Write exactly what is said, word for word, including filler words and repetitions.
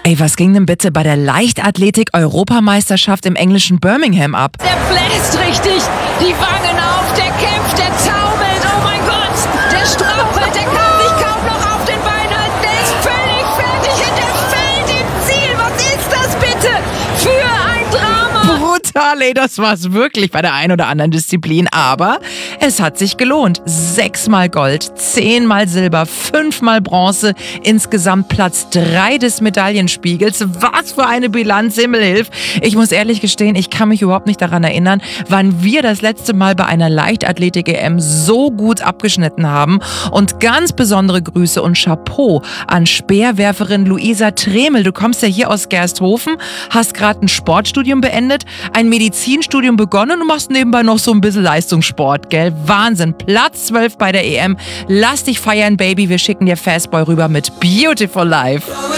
Ey, was ging denn bitte bei der Leichtathletik-Europameisterschaft im englischen Birmingham ab? Der bläst richtig, die Wangen auf, der kämpft, der taumelt, oh mein Gott, der strauchelt, der kann sich kaum noch auf den Beinen halten, der ist völlig fertig und der fällt im Ziel. Was ist das bitte für ein Drama? Brutal, ey, das war's wirklich bei der einen oder anderen Disziplin, aber es hat sich gelohnt. Sechsmal Gold, zehnmal Silber, fünfmal Bronze, insgesamt Platz drei des Medaillenspiegels. Was für eine Bilanz, Himmelhilf. Ich muss ehrlich gestehen, ich kann mich überhaupt nicht daran erinnern, wann wir das letzte Mal bei einer Leichtathletik-E M so gut abgeschnitten haben. Und ganz besondere Grüße und Chapeau an Speerwerferin Luisa Tremel. Du kommst ja hier aus Gersthofen, hast gerade ein Sportstudium beendet, ein Medizinstudium begonnen und machst nebenbei noch so ein bisschen Leistungssport, gell? Wahnsinn. Platz zwölf bei der E M. Lass dich feiern, Baby. Wir schicken dir Fastboy rüber mit Beautiful Life.